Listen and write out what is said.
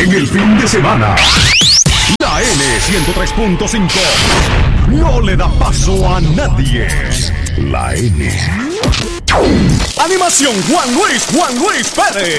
en el fin de semana. La N103.5 no le da paso a nadie. La N. Animación Juan Luis Pérez.